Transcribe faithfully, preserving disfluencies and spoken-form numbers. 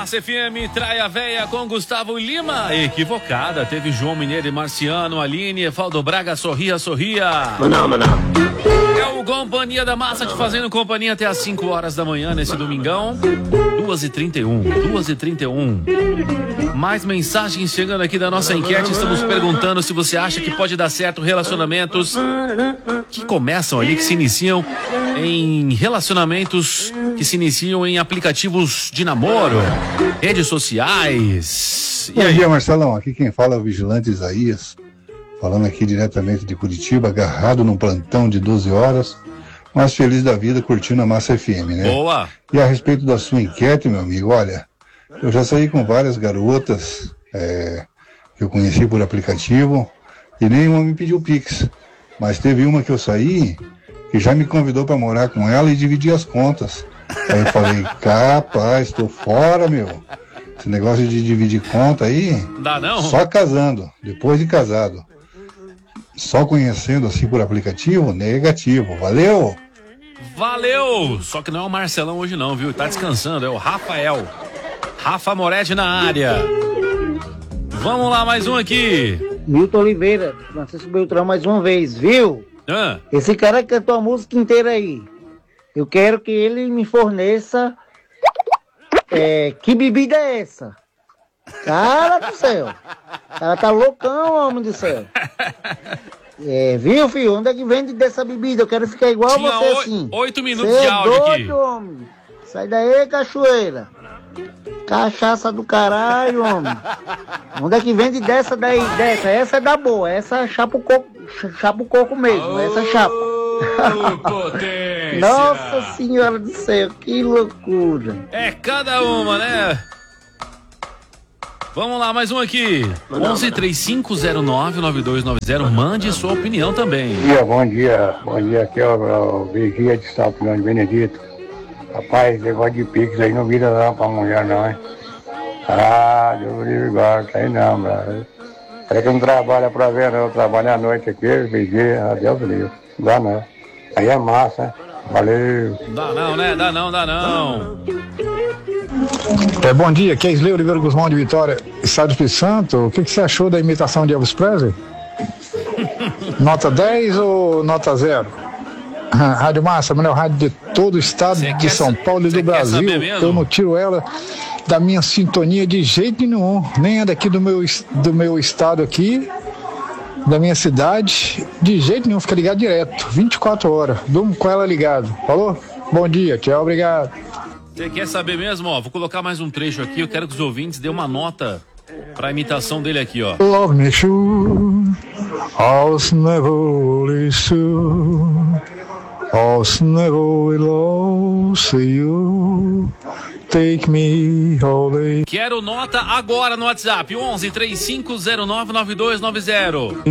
Massa F M, Traia Véia com Gustavo Lima. Equivocada, teve João Mineiro e Marciano, Aline, Evaldo Braga, Sorria, Sorria. Não, não, não. É o Companhia da Massa te fazendo companhia até às cinco horas da manhã nesse domingão. duas e trinta e um, duas e trinta e um. Mais mensagens chegando aqui da nossa enquete. Estamos perguntando se você acha que pode dar certo relacionamentos que começam ali, que se iniciam em relacionamentos que se iniciam em aplicativos de namoro, redes sociais. Bom dia, Marcelão. Aqui quem fala é o Vigilante Isaías, falando aqui diretamente de Curitiba, agarrado num plantão de doze horas, mas feliz da vida, curtindo a Massa F M, né? Boa! E a respeito da sua enquete, meu amigo, olha, eu já saí com várias garotas é, que eu conheci por aplicativo e nenhuma me pediu Pix, mas teve uma que eu saí que já me convidou para morar com ela e dividir as contas. Aí eu falei, capaz, tô fora, meu. Esse negócio de dividir conta aí, dá não? Só casando, depois de casado. Só conhecendo assim por aplicativo, negativo. Valeu! Valeu! Só que não é o Marcelão hoje não, viu? Tá descansando, é o Rafael. Rafa Moretti na área. Vamos lá, mais um aqui. Milton Oliveira, Francisco Beltrão mais uma vez, viu? Ah. Esse cara cantou a música inteira aí. Eu quero que ele me forneça... É, que bebida é essa? Cara do céu. Ela tá loucão, homem do céu. É, viu, filho? Onde é que vende dessa bebida? Eu quero ficar igual Tinha a você, assim. Oito minutos Cê de é áudio doido, aqui. Homem. Sai daí, cachoeira. Cachaça do caralho, homem. Onde é que vende dessa daí? Dessa? Essa é da boa. Essa chapa o coco, chapa o coco mesmo. Oh, essa chapa. Potência. Nossa senhora do céu, que loucura. É cada uma, né? Vamos lá, mais um aqui. onze três cinco zero nove nove dois nove zero. Mande sua opinião também. Bom dia, bom dia. Bom dia, aqui é o, o Vigia de Salto Grande, Benedito. Rapaz, negócio de Pix aí não vira não pra mulher não, hein? Ah, Deus me livre guarda, aí não, brother. É que não trabalha pra ver não, eu trabalho à noite aqui, vigia, Deus me livre. Não dá não. Aí é massa, hein? Valeu. Dá não, né? Dá não, dá não. É, bom dia, aqui é Isley Oliveira Guzmão de Vitória, Estado do Espírito Santo. O que, que você achou da imitação de Elvis Presley? Nota dez ou nota zero? Rádio Massa, melhor rádio de todo o estado cê de São Paulo e do Brasil. Eu não tiro ela da minha sintonia de jeito nenhum. Nem é daqui do meu, do meu estado aqui, da minha cidade. De jeito nenhum, fica ligado direto. vinte e quatro horas. Durmo com ela ligado. Falou? Bom dia, tchau, obrigado. Você quer saber mesmo? Ó, vou colocar mais um trecho aqui. Eu quero que os ouvintes dêem uma nota pra imitação dele aqui, ó. Love me sure, I'll never listen. I'll never will see you. Take me away. Quero nota agora no WhatsApp. onze três cinco zero nove nove dois nove zero.